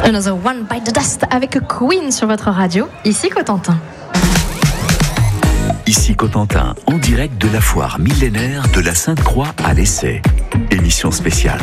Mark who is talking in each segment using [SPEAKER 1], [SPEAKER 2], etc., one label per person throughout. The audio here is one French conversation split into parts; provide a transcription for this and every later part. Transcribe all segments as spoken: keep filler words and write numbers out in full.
[SPEAKER 1] Another One Bite the Dust avec Queen sur votre radio, ici Cotentin.
[SPEAKER 2] Ici Cotentin, en direct de la foire millénaire de la Sainte-Croix à l'Essai. Émission spéciale.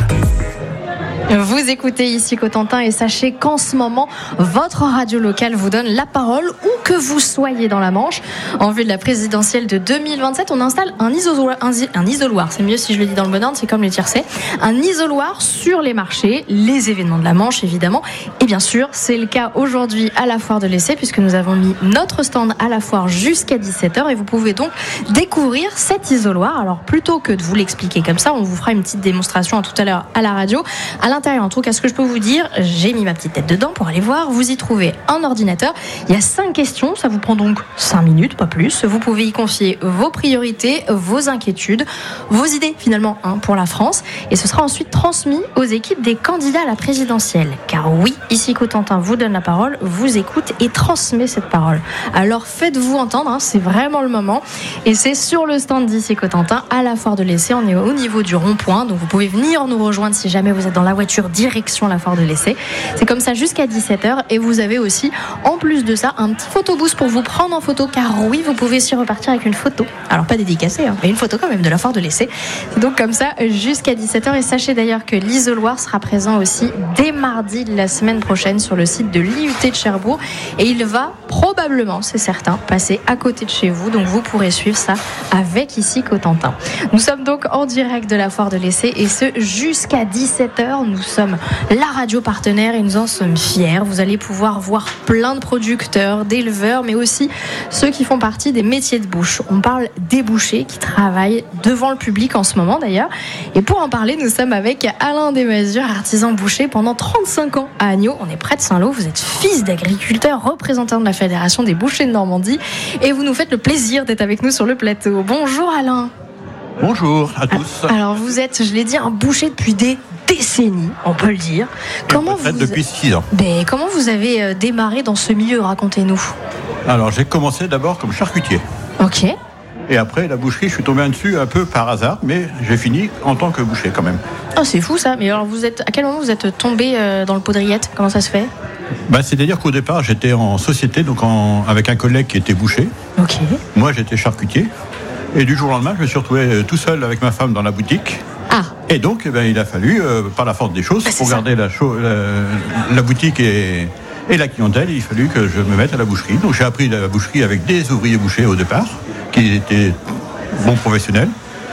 [SPEAKER 1] Vous écoutez ici Cotentin et sachez qu'en ce moment, votre radio locale vous donne la parole où que vous soyez dans la Manche. En vue de la présidentielle de deux mille vingt-sept, on installe un isoloir, un, un isoloir, c'est mieux si je le dis dans le bon ordre, c'est comme les tiercés, un isoloir sur les marchés, les événements de la Manche évidemment. Et bien sûr, c'est le cas aujourd'hui à la foire de l'Essai puisque nous avons mis notre stand à la foire jusqu'à dix-sept heures et vous pouvez donc découvrir cet isoloir. Alors plutôt que de vous l'expliquer comme ça, on vous fera une petite démonstration tout à l'heure à la radio. À l'intérieur, en tout cas, ce que je peux vous dire, j'ai mis ma petite tête dedans pour aller voir. Vous y trouvez un ordinateur. Il y a cinq questions. Ça vous prend donc cinq minutes, pas plus. Vous pouvez y confier vos priorités, vos inquiétudes, vos idées finalement hein, pour la France. Et ce sera ensuite transmis aux équipes des candidats à la présidentielle. Car oui, ici Cotentin vous donne la parole, vous écoute et transmet cette parole. Alors faites-vous entendre, hein, c'est vraiment le moment. Et c'est sur le stand d'ici Cotentin, à la foire de l'Essai. On est au niveau du rond-point. Donc vous pouvez venir nous rejoindre si jamais vous êtes dans la voiture direction la foire de l'Essai. C'est comme ça jusqu'à dix-sept heures et vous avez aussi, en plus de ça, un petit photobooth pour vous prendre en photo car oui, vous pouvez aussi repartir avec une photo. Alors pas dédicacée, hein, mais une photo quand même de la foire de l'Essai. Donc comme ça jusqu'à dix-sept heures et sachez d'ailleurs que l'isoloir sera présent aussi dès mardi de la semaine prochaine sur le site de l'I U T de Cherbourg et il va probablement, c'est certain, passer à côté de chez vous. Donc vous pourrez suivre ça avec ici Cotentin. Nous sommes donc en direct de la foire de l'Essai et ce jusqu'à dix-sept heures. Nous sommes la radio partenaire et nous en sommes fiers. Vous allez pouvoir voir plein de producteurs, d'éleveurs, mais aussi ceux qui font partie des métiers de bouche. On parle des bouchers qui travaillent devant le public en ce moment d'ailleurs. Et pour en parler, nous sommes avec Alain Desmazures, artisan boucher pendant trente-cinq ans à Agneaux. On est près de Saint-Lô. Vous êtes fils d'agriculteur, représentant de la Fédération des bouchers de Normandie et vous nous faites le plaisir d'être avec nous sur le plateau. Bonjour Alain.
[SPEAKER 3] Bonjour à tous.
[SPEAKER 1] Alors vous êtes, je l'ai dit, un boucher depuis des décennies, on peut le dire. Comment vous
[SPEAKER 3] depuis six ans.
[SPEAKER 1] Ben, comment vous avez démarré dans ce milieu, racontez-nous.
[SPEAKER 3] Alors j'ai commencé d'abord comme charcutier.
[SPEAKER 1] Ok.
[SPEAKER 3] Et après la boucherie, je suis tombé dessus un peu par hasard, mais j'ai fini en tant que boucher quand même.
[SPEAKER 1] Oh, c'est fou ça. Mais alors vous êtes, à quel moment vous êtes tombé dans le poudriette ? Comment ça se fait ?
[SPEAKER 3] Bah, c'est-à-dire qu'au départ, j'étais en société, donc en, avec un collègue qui était boucher.
[SPEAKER 1] Ok.
[SPEAKER 3] Moi, j'étais charcutier. Et du jour au lendemain, je me suis retrouvé tout seul avec ma femme dans la boutique.
[SPEAKER 1] Ah.
[SPEAKER 3] Et donc, eh ben, il a fallu, euh, par la force des choses,
[SPEAKER 1] ah,
[SPEAKER 3] pour garder la, cho- la, la boutique et, et la clientèle, il a fallu que je me mette à la boucherie. Donc, j'ai appris la boucherie avec des ouvriers bouchers au départ, qui étaient bons professionnels.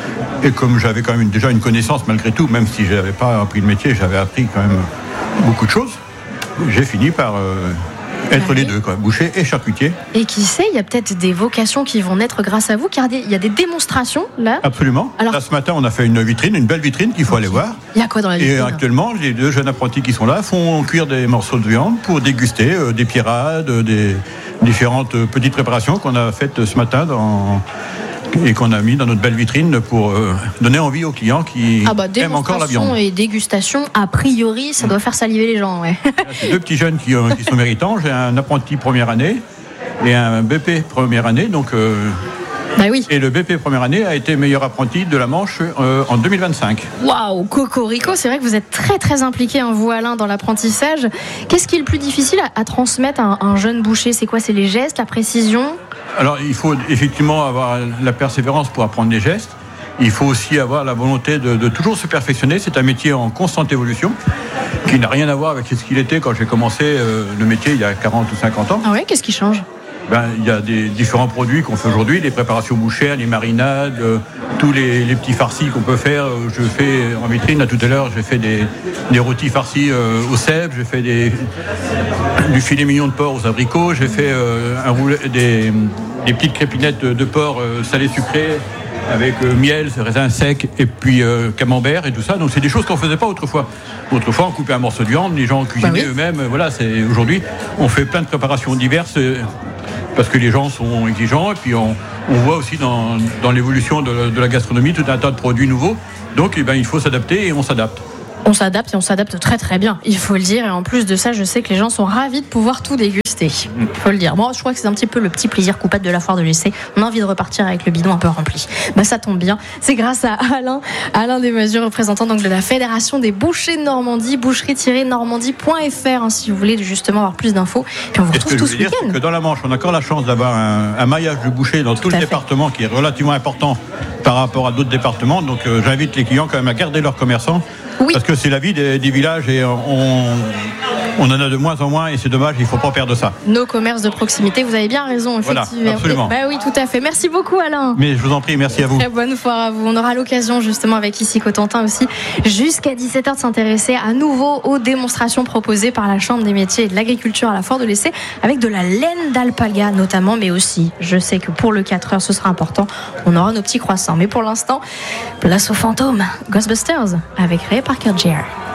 [SPEAKER 3] Et comme j'avais quand même déjà une connaissance malgré tout, même si je n'avais pas appris le métier, j'avais appris quand même beaucoup de choses. J'ai fini par euh, être ah oui. les deux, quoi, boucher et charcutier.
[SPEAKER 1] Et qui sait, il y a peut-être des vocations qui vont naître grâce à vous, car il y a des démonstrations là.
[SPEAKER 3] Absolument.
[SPEAKER 1] Alors...
[SPEAKER 3] Là, ce matin, on a fait une vitrine, une belle vitrine qu'il faut okay. aller voir.
[SPEAKER 1] Il y a quoi dans la vitrine ?
[SPEAKER 3] Et actuellement, les deux jeunes apprentis qui sont là font cuire des morceaux de viande pour déguster euh, des pierrades, des différentes euh, petites préparations qu'on a faites ce matin dans... et qu'on a mis dans notre belle vitrine pour euh, donner envie aux clients qui
[SPEAKER 1] ah bah,
[SPEAKER 3] aiment encore la viande.
[SPEAKER 1] Démonstration et dégustation, a priori, ça doit faire saliver les gens. Ouais.
[SPEAKER 3] C'est deux petits jeunes qui, euh, qui sont méritants. J'ai un apprenti première année et un B P première année. Donc, euh,
[SPEAKER 1] bah oui.
[SPEAKER 3] Et le B P première année a été meilleur apprenti de la Manche euh, en deux mille vingt-cinq.
[SPEAKER 1] Waouh, cocorico, c'est vrai que vous êtes très très impliqué, hein, vous Alain, dans l'apprentissage. Qu'est-ce qui est le plus difficile à, à transmettre à un, un jeune boucher ? C'est quoi ? C'est les gestes, la précision ?
[SPEAKER 3] Alors, il faut effectivement avoir la persévérance pour apprendre les gestes. Il faut aussi avoir la volonté de, de toujours se perfectionner. C'est un métier en constante évolution qui n'a rien à voir avec ce qu'il était quand j'ai commencé euh, le métier il y a quarante ou cinquante ans.
[SPEAKER 1] Ah ouais, qu'est-ce qui change ?
[SPEAKER 3] Ben, il y a des différents produits qu'on fait aujourd'hui, les préparations bouchères, les marinades, euh, tous les, les petits farcis qu'on peut faire. Je fais en vitrine, là tout à l'heure, j'ai fait des, des rôtis farcis euh, au cèpe, j'ai fait des, du filet mignon de porc aux abricots, j'ai fait euh, un roulet, des, des petites crépinettes de, de porc euh, salées sucrées avec euh, miel, raisin sec et puis euh, camembert et tout ça. Donc c'est des choses qu'on ne faisait pas autrefois. Autrefois, on coupait un morceau de viande, les gens cuisinaient bah oui. eux-mêmes. Voilà, c'est, aujourd'hui, on fait plein de préparations diverses euh, parce que les gens sont exigeants. Et puis on, on voit aussi dans, dans l'évolution de, de la gastronomie tout un tas de produits nouveaux. Donc eh ben, il faut s'adapter et on s'adapte.
[SPEAKER 1] On s'adapte et on s'adapte très très bien, il faut le dire. Et en plus de ça, je sais que les gens sont ravis de pouvoir tout déguster. rester, faut le dire. Moi, je crois que c'est un petit peu le petit plaisir coupable de la foire de l'essai. On a envie de repartir avec le bidon un peu rempli. Bah, ça tombe bien. C'est grâce à Alain, Alain Desmazures, représentant donc de la Fédération des bouchers de Normandie, boucherie tiret normandie point f r, hein, si vous voulez justement avoir plus d'infos. Puis on vous retrouve tous ce week-end.
[SPEAKER 3] Que dans la Manche, on a encore la chance d'avoir un, un maillage de bouchers dans tout, tout le fait. département qui est relativement important par rapport à d'autres départements. Donc euh, j'invite les clients quand même à garder leurs commerçants. Oui. Parce que c'est la vie des, des villages et on, on en a de moins en moins et c'est dommage, il ne faut pas perdre ça.
[SPEAKER 1] Nos commerces de proximité, vous avez bien raison, effectivement.
[SPEAKER 3] Voilà, absolument.
[SPEAKER 1] Bah oui, tout à fait. Merci beaucoup, Alain.
[SPEAKER 3] Mais je vous en prie, merci à vous.
[SPEAKER 1] Très bonne foire à vous. On aura l'occasion justement avec ici Cotentin aussi, jusqu'à dix-sept heures, de s'intéresser à nouveau aux démonstrations proposées par la Chambre des métiers et de l'agriculture à la foire de l'Essai, avec de la laine d'alpaga notamment, mais aussi, je sais que pour le quatre heures, ce sera important, on aura nos petits croissants. Mais pour l'instant, place aux fantômes, Ghostbusters avec Ray Parker Jr